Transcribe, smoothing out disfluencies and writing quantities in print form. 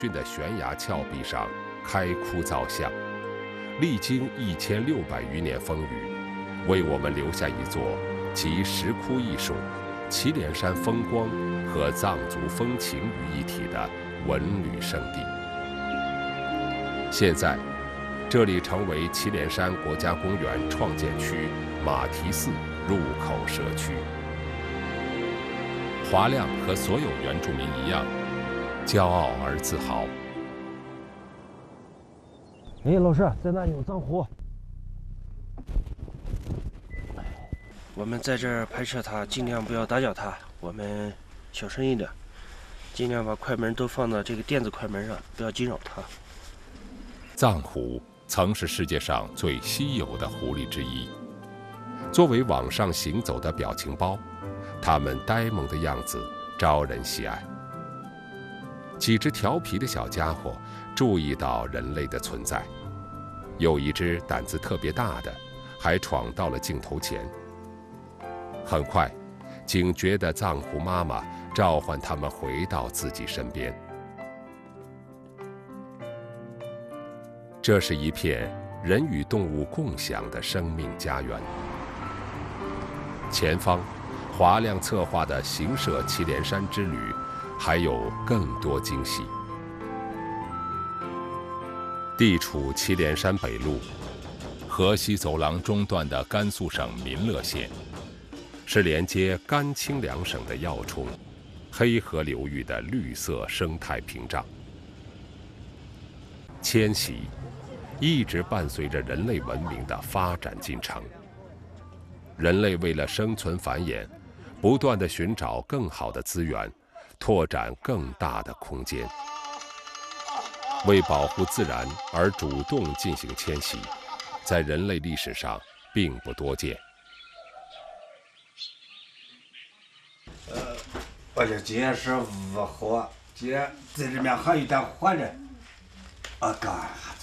峻的悬崖峭壁上开窟造像，历经1600余年风雨，为我们留下一座集石窟艺术、祁连山风光和藏族风情于一体的文旅胜地。现在，这里成为祁连山国家公园创建区马蹄寺入口社区。华亮和所有原住民一样，骄傲而自豪。 哎，老师，在那有藏狐。 我们在这儿拍摄它，尽量不要打搅它，我们小声一点，尽量把快门都放到这个电子快门上，不要惊扰它。 藏狐曾是世界上最稀有的狐狸之一。作为网上行走的表情包，它们呆萌的样子招人喜爱。几只调皮的小家伙注意到人类的存在，有一只胆子特别大的，还闯到了镜头前。很快，警觉的藏狐妈妈召唤它们回到自己身边。这是一片人与动物共享的生命家园。前方，华亮策划的行摄祁连山之旅，还有更多惊喜。地处祁连山北麓，河西走廊中段的甘肃省民乐县，是连接甘青两省的要冲，黑河流域的绿色生态屏障。迁徙一直伴随着人类文明的发展进程。人类为了生存繁衍，不断地寻找更好的资源，拓展更大的空间。为保护自然而主动进行迁徙，在人类历史上并不多见。 我这今天是午后，今天在这边还有点活着。啊，干啥？